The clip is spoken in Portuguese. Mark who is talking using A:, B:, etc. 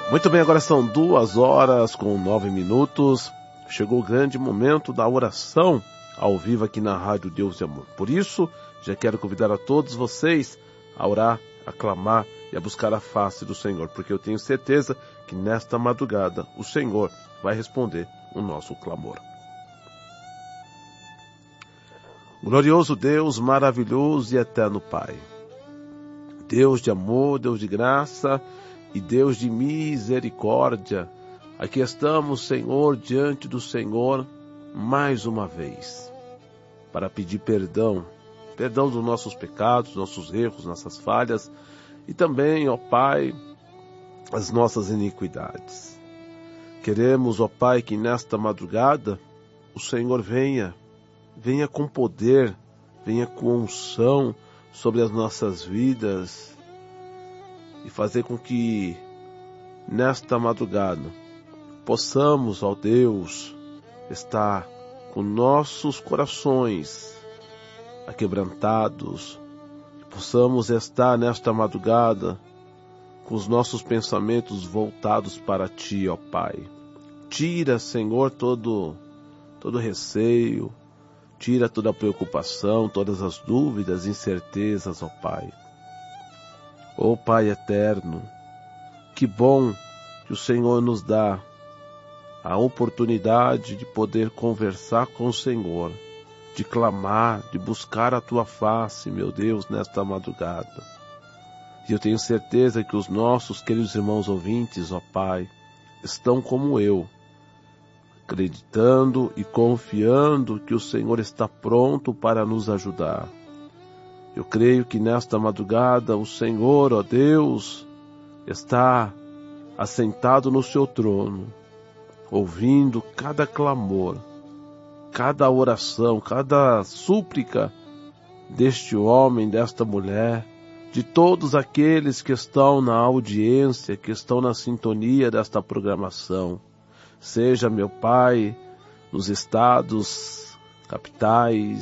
A: Muito bem, agora são 2h09. Chegou o grande momento da oração ao vivo aqui na Rádio Deus de Amor. Por isso, já quero convidar a todos vocês a orar, a clamar e a buscar a face do Senhor, porque eu tenho certeza que nesta madrugada o Senhor vai responder o nosso clamor. Glorioso Deus, maravilhoso e eterno Pai, Deus de amor, Deus de graça e Deus de misericórdia, aqui estamos, Senhor, diante do Senhor mais uma vez, para pedir perdão dos nossos pecados, nossos erros, nossas falhas e também, ó Pai, as nossas iniquidades. Queremos, ó Pai, que nesta madrugada o Senhor venha com poder, venha com unção sobre as nossas vidas e fazer com que nesta madrugada possamos, ó Deus, estar com nossos corações aquebrantados, possamos estar nesta madrugada com os nossos pensamentos voltados para Ti, ó Pai. Tira, Senhor, todo receio, tira toda a preocupação, todas as dúvidas, incertezas, ó Pai. Ó Pai eterno, que bom que o Senhor nos dá a oportunidade de poder conversar com o Senhor, de clamar, de buscar a Tua face, meu Deus, nesta madrugada. E eu tenho certeza que os nossos queridos irmãos ouvintes, ó Pai, estão como eu, acreditando e confiando que o Senhor está pronto para nos ajudar. Eu creio que nesta madrugada o Senhor, ó Deus, está assentado no seu trono, ouvindo cada clamor, cada oração, cada súplica deste homem, desta mulher, de todos aqueles que estão na audiência, que estão na sintonia desta programação. Seja, meu Pai, nos estados, capitais,